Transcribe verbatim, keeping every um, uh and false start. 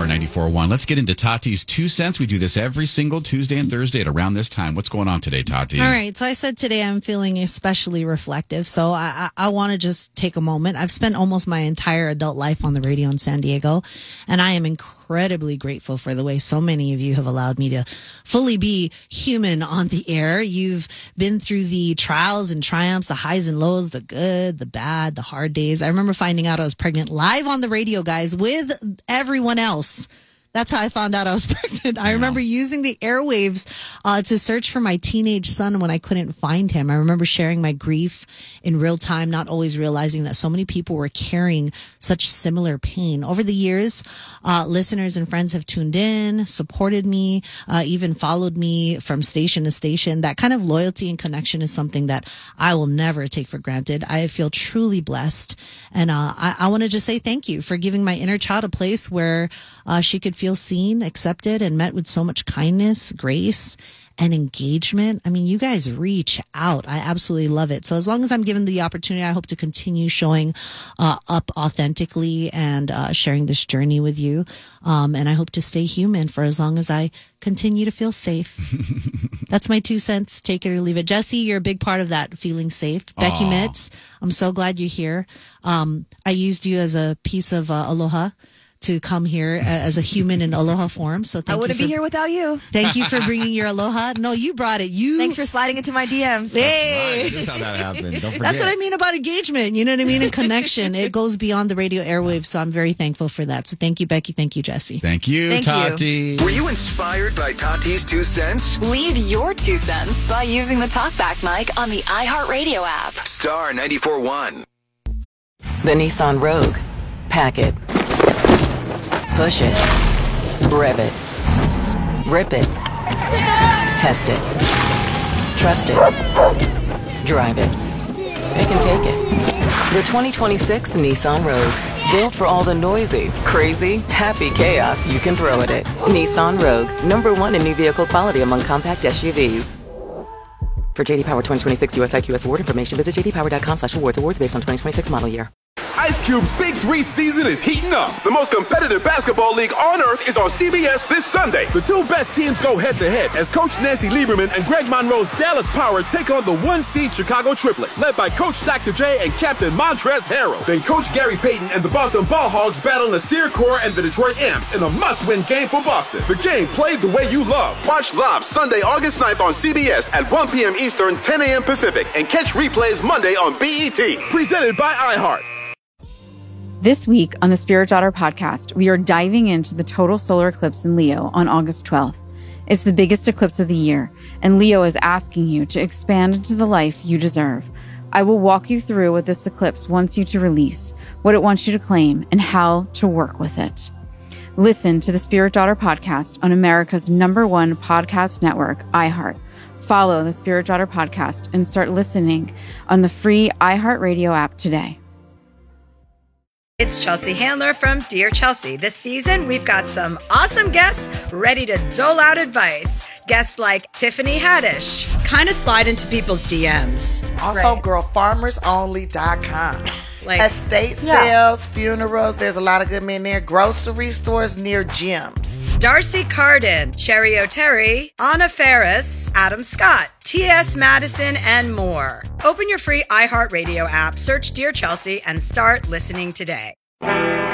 ninety-four point one. Let's get into Tati's two cents. We do this every single Tuesday and Thursday at around this time. What's going on today, Tati? All right. So I said today I'm feeling especially reflective. So I, I, I want to just take a moment. I've spent almost my entire adult life on the radio in San Diego, and I am incredibly grateful for the way so many of you have allowed me to fully be human on the air. You've been through the trials and triumphs, the highs and lows, the good, the bad, the hard days. I remember finding out I was pregnant live on the radio, guys, with everyone else. That's how I found out I was pregnant. I remember using the airwaves uh, to search for my teenage son when I couldn't find him. I remember sharing my grief in real time, not always realizing that so many people were carrying such similar pain. Over the years, uh, listeners and friends have tuned in, supported me, uh, even followed me from station to station. That kind of loyalty and connection is something that I will never take for granted. I feel truly blessed. And uh, I, I want to just say thank you for giving my inner child a place where uh, she could feel seen, accepted, and met with so much kindness, grace, and engagement. I mean, you guys reach out. I absolutely love it. So as long as I'm given the opportunity, I hope to continue showing uh, up authentically and uh, sharing this journey with you. Um, and I hope to stay human for as long as I continue to feel safe. That's my two cents. Take it or leave it. Jesse, you're a big part of that, feeling safe. Aww. Becky Mitz, I'm so glad you're here. Um, I used you as a piece of uh, aloha to come here as a human in aloha form. So thank I wouldn't you for, be here without you. Thank you for bringing your aloha. No, you brought it. You. Thanks for sliding into my D Ms. Hey. Right. This is how that happened. Don't forget. That's what I mean about engagement. You know what I mean? And connection. It goes beyond the radio airwaves. So I'm very thankful for that. So thank you, Becky. Thank you, Jesse. Thank you, Thank Tati. you. Were you inspired by Tati's two cents? Leave your two cents by using the TalkBack mic on the iHeartRadio app. Star ninety-four point one. The Nissan Rogue. Pack it. Push it. Rev it. Rip it. Test it. Trust it. Drive it. Pick and take it. The twenty twenty-six Nissan Rogue. Built for all the noisy, crazy, happy chaos you can throw at it. Nissan Rogue. Number one in new vehicle quality among compact S U Vs. For J D Power twenty twenty-six U S I Q S award information, visit j d power dot com slash awards. Awards based on twenty twenty-six model year. Ice Cube's Big Three season is heating up. The most competitive basketball league on earth is on C B S this Sunday. The two best teams go head-to-head as Coach Nancy Lieberman and Greg Monroe's Dallas Power take on the one-seed Chicago Triplets, led by Coach Doctor J and Captain Montrezl Harrell. Then Coach Gary Payton and the Boston Ball Hogs battle Nasir Kaur and the Detroit Amps in a must-win game for Boston. The game played the way you love. Watch live Sunday, August ninth on C B S at one p.m. Eastern, ten a.m. Pacific, and catch replays Monday on B E T. Presented by iHeart. This week on the Spirit Daughter podcast, we are diving into the total solar eclipse in Leo on August twelfth. It's the biggest eclipse of the year, and Leo is asking you to expand into the life you deserve. I will walk you through what this eclipse wants you to release, what it wants you to claim, and how to work with it. Listen to the Spirit Daughter podcast on America's number one podcast network, iHeart. Follow the Spirit Daughter podcast and start listening on the free iHeartRadio app today. It's Chelsea Handler from Dear Chelsea. This season, we've got some awesome guests ready to dole out advice. Guests like Tiffany Haddish, kind of slide into people's D Ms. Also, right. girl farmers only dot com. Like, estate yeah. sales, funerals, there's a lot of good men there. Grocery stores near gyms. Darcy Carden, Cherry O'Terry, Anna Ferris, Adam Scott, T S Madison, and more. Open your free iHeartRadio app, search Dear Chelsea, and start listening today.